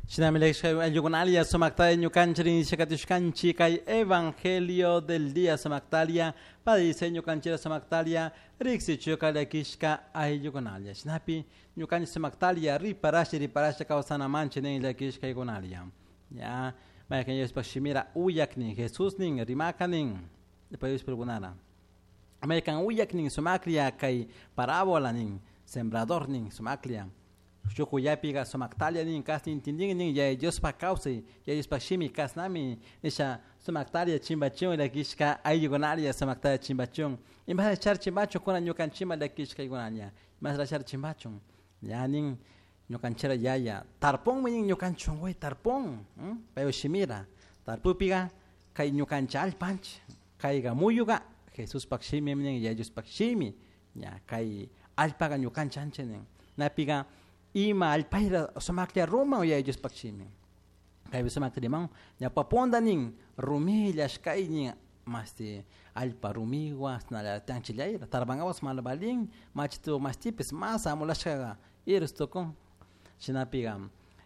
Shinamilexka ayugunalia somaktalia ñukanchrin shakatishkanchi kay evangelio del día somaktalia padiseño canchera somaktalia rixichuka kishka ayugunalia shinapi ñukanchi somaktalia riparashi kausana manchinen kishka ayugunalia ya mayakan yos pashimira uyaknin Jesús nin rimakanin después pregunara mayakan uyaknin somaklia kay parábola nin sembrador nin somaklia Shukuyapiga somaktalia nin kastin tinding nin ya Dios pa causa ya Dios pa shimi kasnami nisha somaktalia chimbachon la kishka ayugonalia somaktalia chimbachon imba char chimbacho kuna nyukan chimba la kishka ayugonalia mas la char chimbachon ya nin nyukan chera ya tarpon min nyukan chongwe tarpon payo shimira tarpupiga kay nyukan chal panch kay ga muyuga Jesús pa shimi min ya Dios pa shimi ya kay alpaga nyukan chanchen napiga ima alpaira somaklia Roma ya ellos pakchimi kay somaklia man ya paponda nin rumillas kay ni masti alpa rumiwas na la tanchilaira tarbangawas malabalin machito mastipes mas amulashga irstokon sinapiga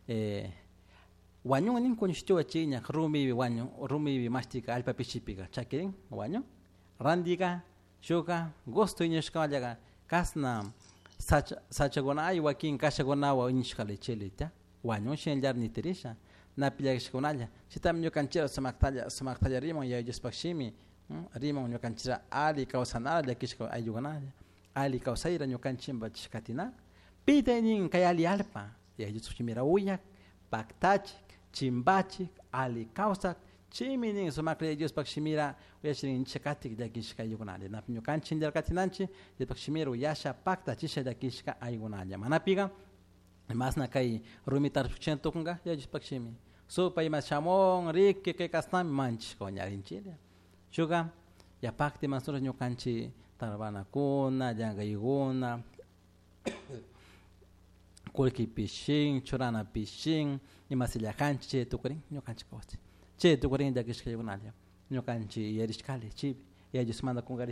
waño nin konishto chiña rumi waño rumi mastika alpa pichipiga chakirin waño randiga shoka gosto inyashkallaga kasna Sachagona Joaquín Cachagonawa Inchkale Chelita, Wanyo Shenjar Niterisha, Napia Shkonaya, Chitam New Canchero Samaktaja Rimon Yajus Pakshimi, Rimon New Canchera Ali Kausanara, Kishko Ayuganaya, Ali Kausaira New Canchimba Chikatina, Pitenin Kayali Alpa, Yajushimira Uyak, Paktachik, Chimbachik, Ali Kausak, Chiminin Somakle Yajus Pakshimira, Yashin Chakatik de Kishka Yuganaya, Napio Kanchin del Catinanchi, de Pakshimiru Yasha Pacta Chisha de Kishka Ayuganaya, Manapiga, Masna Kai Rumitar Chentokunga, Yajus Pakshimi, So Paimashamon, Rick, Kastam Manch, Conya in Chile, Sugar, Yapakti Masura Nukanchi, Tarvana Kuna, Yanga Yuguna, Kulki Pishing, Churana Pishing, Imasilia Kanchi, Tukurin, Nukanchi Costi. Che tu corin da kishka yunalia nyokanchi yerishkali chibi ya jismanda kungari